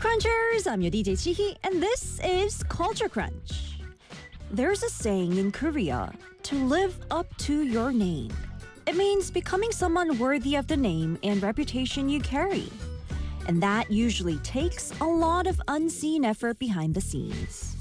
Crunchers, I'm your DJ Chihi, and this is Culture Crunch. There's a saying in Korea, to live up to your name. It means becoming someone worthy of the name and reputation you carry. And that usually takes a lot of unseen effort behind the scenes.